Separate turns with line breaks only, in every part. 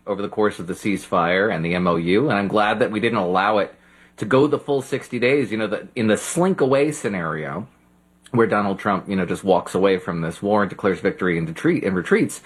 over the course of the ceasefire and the MOU, and I'm glad that we didn't allow it to go the full 60 days. In the slink away scenario, where Donald Trump, just walks away from this war and declares victory and retreats,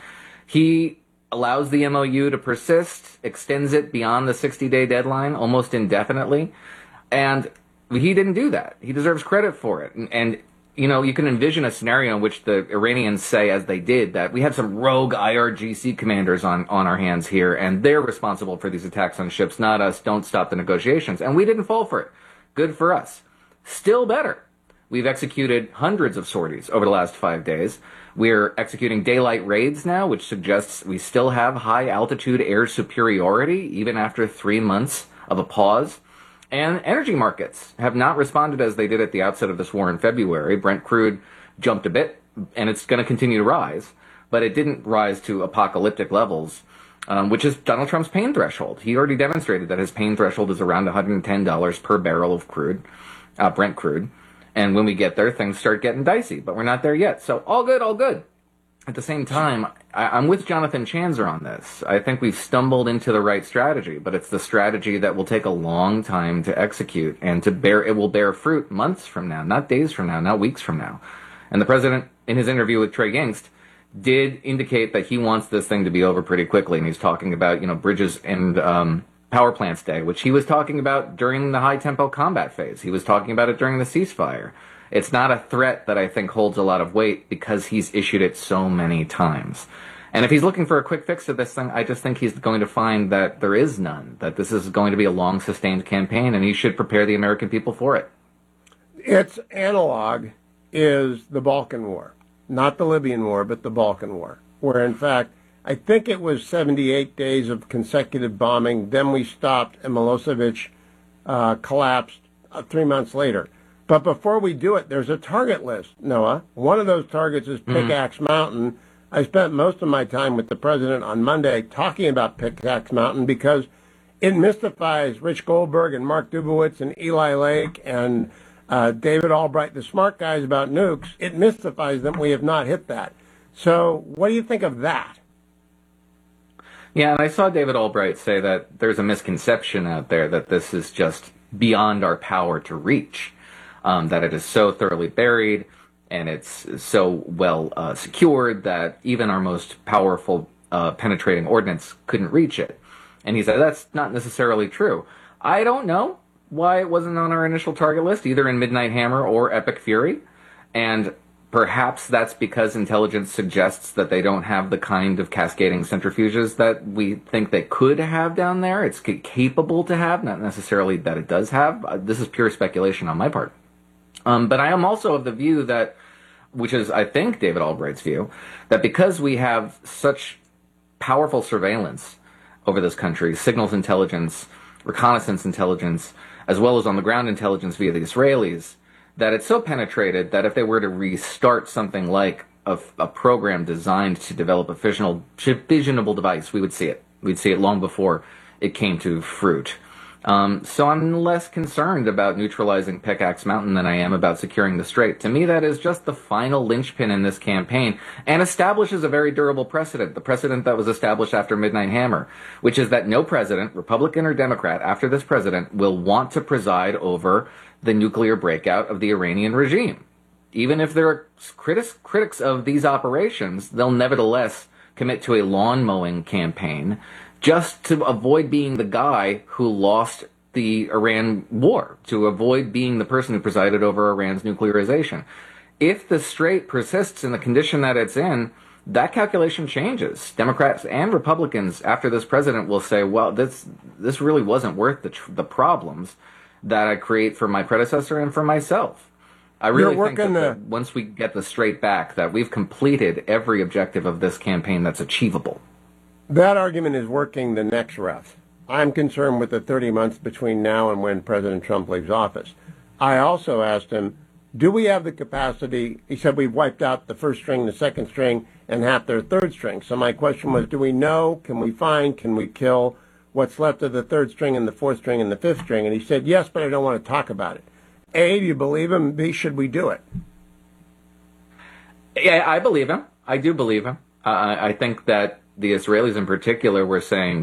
he allows the MOU to persist, extends it beyond the 60-day deadline almost indefinitely, and he didn't do that. He deserves credit for it. And you can envision a scenario in which the Iranians say, as they did, that we have some rogue IRGC commanders on our hands here, and they're responsible for these attacks on ships, not us. Don't stop the negotiations. And we didn't fall for it. Good for us. Still better. We've executed hundreds of sorties over the last 5 days. We're executing daylight raids now, which suggests we still have high altitude air superiority, even after 3 months of a pause. And energy markets have not responded as they did at the outset of this war in February. Brent crude jumped a bit, and it's going to continue to rise, but it didn't rise to apocalyptic levels, which is Donald Trump's pain threshold. He already demonstrated that his pain threshold is around $110 per barrel of crude, Brent crude. And when we get there, things start getting dicey, but we're not there yet. So all good, all good. At the same time, I'm with Jonathan Chanzer on this. I think we've stumbled into the right strategy, but it's the strategy that will take a long time to execute and it will bear fruit months from now, not days from now, not weeks from now. And the president, in his interview with Trey Gingst, did indicate that he wants this thing to be over pretty quickly. And he's talking about, bridges and power plants day, which he was talking about during the high tempo combat phase. He was talking about it during the ceasefire. It's not a threat that I think holds a lot of weight because he's issued it so many times. And if he's looking for a quick fix to this thing, I just think he's going to find that there is none, that this is going to be a long, sustained campaign, and he should prepare the American people for it.
Its analog is the Balkan War, not the Libyan War, but the Balkan War, where, in fact, I think it was 78 days of consecutive bombing. Then we stopped, and Milosevic collapsed 3 months later. But before we do it, there's a target list, Noah. One of those targets is Pickaxe Mountain. I spent most of my time with the president on Monday talking about Pickaxe Mountain because it mystifies Rich Goldberg and Mark Dubowitz and Eli Lake and David Albright, the smart guys about nukes. It mystifies them. We have not hit that. So what do you think of that?
Yeah, and I saw David Albright say that there's a misconception out there that this is just beyond our power to reach, that it is so thoroughly buried and it's so well secured that even our most powerful penetrating ordnance couldn't reach it. And he said that's not necessarily true. I don't know why it wasn't on our initial target list, either in Midnight Hammer or Epic Fury. And perhaps that's because intelligence suggests that they don't have the kind of cascading centrifuges that we think they could have down there. It's capable to have, not necessarily that it does have. This is pure speculation on my part. But I am also of the view that, which is, I think, David Albright's view, that because we have such powerful surveillance over this country, signals intelligence, reconnaissance intelligence, as well as on-the-ground intelligence via the Israelis, that it's so penetrated that if they were to restart something like a program designed to develop a fissionable device, we would see it. We'd see it long before it came to fruit. So I'm less concerned about neutralizing Pickaxe Mountain than I am about securing the Strait. To me, that is just the final linchpin in this campaign and establishes a very durable precedent, the precedent that was established after Midnight Hammer, which is that no president, Republican or Democrat, after this president will want to preside over the nuclear breakout of the Iranian regime. Even if there are critics of these operations, they'll nevertheless commit to a lawn mowing campaign just to avoid being the guy who lost the Iran war, to avoid being the person who presided over Iran's nuclearization. If the Strait persists in the condition that it's in, that calculation changes. Democrats and Republicans after this president will say, well, this really wasn't worth the problems that I create for my predecessor and for myself. I really think that once we get the Strait back, that we've completed every objective of this campaign that's achievable.
That argument is working the next ref. I'm concerned with the 30 months between now and when President Trump leaves office. I also asked him, do we have the capacity? He said we've wiped out the first string, the second string, and half their third string. So my question was, do we know, can we find, can we kill what's left of the third string and the fourth string and the fifth string? And he said, yes, but I don't want to talk about it. A, do you believe him? B, should we do it?
Yeah, I believe him. I do believe him. I think that the Israelis in particular were saying,